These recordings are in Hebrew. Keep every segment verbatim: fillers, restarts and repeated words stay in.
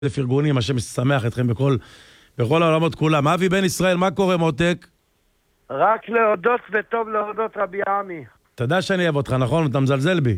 לפרגונים, השם משמח אתכם בכל, בכל העולמות כולם. אבי בן ישראל, מה קורה מותק? רק להודות וטוב להודות רבי עמי. אתה יודע שאני אוהב אותך, נכון? אתה מזלזל בי.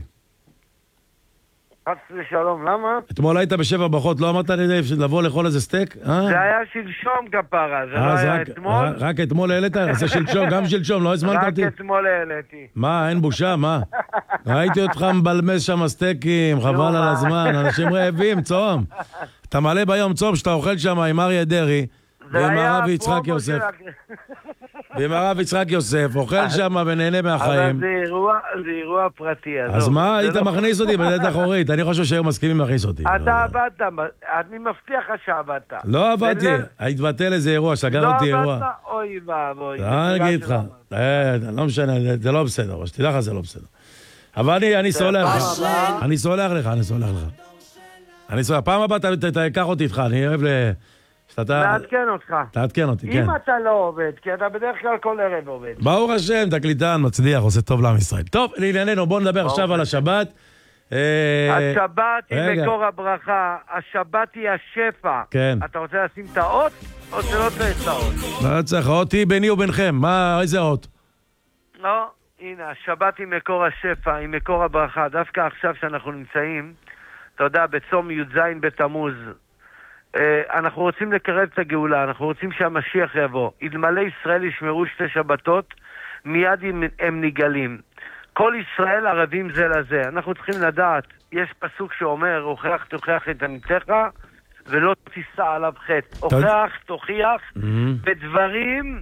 חס ושלום, למה? אתמול היית בשבע ברכות, לא אמרת לי לבוא לאכול איזה סטייק? זה היה שלשום כפרה, זה לא היה אתמול. רק אתמול העלית? זה שלשום, גם שלשום, לא הזמנת אותי? רק אתמול העליתי. מה, אין בושה, מה? ראיתי אותך מבלמס שם סטייקים, חבל על הזמן, אנשים רעבים, צום. אתה מלא ביום צום שאתה אוכל שם עם אריה דרי, ועם הרב יצחק יוסף. ועם הרב יצחק יוסף, אוכל שם ונהנה מהחיים. אבל זה אירוע פרטי. אז מה, היית מכניס אותי בדלת אחורית? אני חושב שהיום מסכימים להכניס אותי. אתה עבדת, אני מבטיח לך שעבדת. לא עבדתי, התבטל איזה אירוע, סגר אותי אירוע. לא עבדת? אוי ואבוי. אני אגיד לך, לא משנה, זה לא בסדר, שתדע לך זה לא בסדר. אבל אני סולח לך, אני סולח לך, אני סולח לך. אני סולח, פעם הבאה תקח אותי איתך, אני אוהב ל... תעדכן אותך. תעדכן אותי, כן. אם אתה לא עובד, כי אתה בדרך כלל כל ערב עובד. ברוך השם, תקליטן, מצליח, עושה טוב לעם ישראל. טוב, לענייננו, בואו נדבר עכשיו על השבת. השבת היא מקור הברכה, השבת היא השפע. כן. אתה רוצה לשים את האות, או שלא צריך את האות? לא צריך, האות היא ביני וביניכם. מה, איזה אות? לא, הנה, השבת היא מקור השפע, היא מקור הברכה. דווקא עכשיו שאנחנו נמצאים, אתה יודע, בצום י"ז בתמוז, אנחנו רוצים לקרב את הגאולה, אנחנו רוצים שהמשיח יבוא. אלמלא ישראל ישמרו שתי שבתות, מיד הם נגלים. כל ישראל ערבים זה לזה. אנחנו צריכים לדעת, יש פסוק שאומר, הוכח תוכיח את עמיתך, ולא תישא עליו חטא. הוכח תוכיח בדברים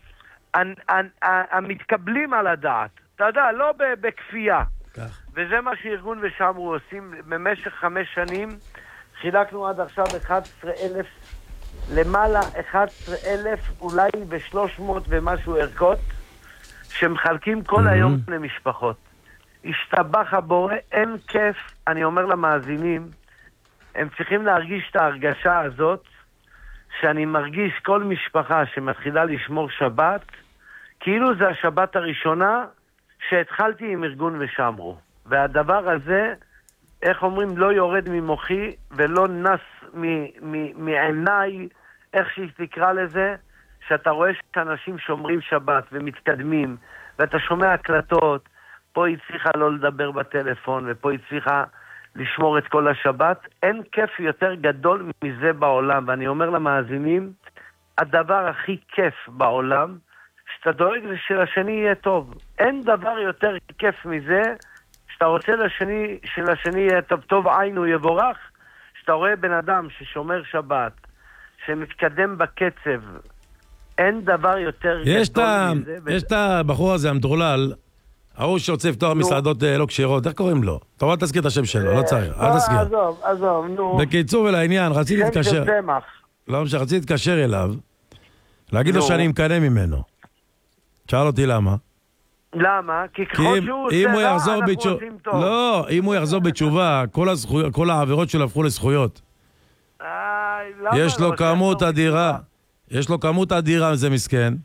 המתקבלים על הדעת. אתה יודע, לא בכפייה. וזה מה שארגון ושמרו עושים במשך חמש שנים. חילקנו עד עכשיו אחת עשרה אלף, למעלה אחת עשרה אלף, אולי ב-שלוש מאות ומשהו ערכות, שמחלקים כל היום למשפחות. השתבח הבורא, אין כיף, אני אומר למאזינים, הם צריכים להרגיש את ההרגשה הזאת, שאני מרגיש כל משפחה שמתחילה לשמור שבת, כאילו זה השבת הראשונה שהתחלתי עם ארגון ושמרו. והדבר הזה, איך אומרים, לא יורד ממוחי ולא נס מעיניי, איך שהיא תקרא לזה, שאתה רואה שאנשים שומרים שבת ומתקדמים, ואתה שומע הקלטות, פה היא צריכה לא לדבר בטלפון, ופה היא צריכה לשמור את כל השבת. אין כיף יותר גדול מזה בעולם, ואני אומר למאזינים, הדבר הכי כיף בעולם, שאתה דואג שלשני יהיה טוב. אין דבר יותר כיף מזה, שאתה רוצה לשני, שלשני יהיה טוב, טוב עין הוא יבורך, שאתה רואה בן אדם ששומר שבת, שמתקדם בקצב, אין דבר יותר יש גדול תה, מזה. יש את הבחור הזה, המדרולל, ההוא שרוצה לפתוח מסעדות לא כשרות, איך קוראים לו? אתה רואה תזכיר את השם שלו, לא צריך, אל תזכיר. עזוב, עזוב, נו. בקיצור ולעניין, רציתי להתקשר. שם של צמח. לא משנה, רציתי להתקשר אליו, להגיד לו שאני מקנה ממנו. שאל אותי למה. למה? כי ככל שהוא עושה רע, אנחנו עושים טוב. לא, אם הוא יחזור בתשובה, כל העבירות שלו הפכו לזכויות. יש לו כמות אדירה, יש לו כמות אדירה, זה מסכן,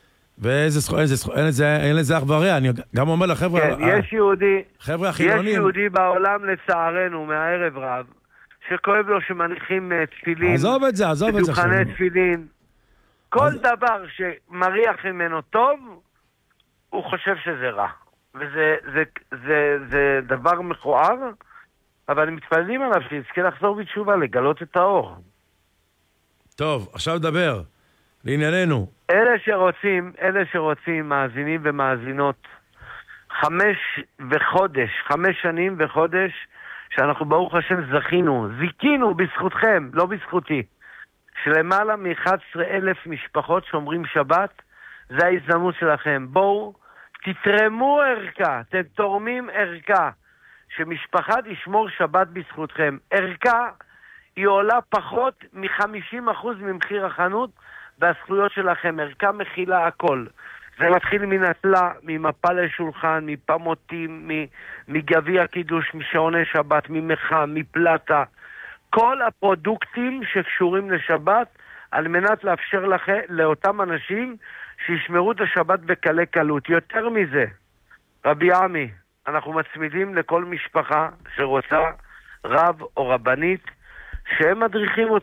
ואין לזה אח ורע. אני גם אומר לחבר'ה, יש יהודי, חבר'ה החילונים, יש יהודי בעולם לצערנו, מהערב רב, שכואב לו שמניחים תפילין, עזוב את זה, עזוב את זה. בדוכני תפילין, כל דבר שמריח ממנו טוב, הוא חושב שזה רע. וזה זה, זה, זה דבר מכוער, אבל מתפללים עליו שיזכה לחזור בתשובה, לגלות את האור. טוב, עכשיו דבר, לענייננו. אלה שרוצים, אלה שרוצים, מאזינים ומאזינות, חמש וחודש, חמש שנים וחודש, שאנחנו ברוך השם זכינו, זיקינו בזכותכם, לא בזכותי, שלמעלה מ-אחד עשר אלף משפחות שומרים שבת, זה ההזדמנות שלכם. בואו, תתרמו ערכה, אתם תורמים ערכה, שמשפחה תשמור שבת בזכותכם. ערכה היא עולה פחות מ-חמישים אחוז ממחיר החנות, והזכויות שלכם, ערכה מכילה הכל. זה מתחיל מנטלה, ממפה לשולחן, מפמותים, מגביע קידוש, משעוני שבת, ממחה, מפלטה. כל הפרודוקטים שקשורים לשבת, על מנת לאפשר לכם, לאותם אנשים שישמרו את השבת בקלי קלות. יותר מזה, רבי עמי, אנחנו מצמידים לכל משפחה שרוצה רב או רבנית שהם מדריכים אותי.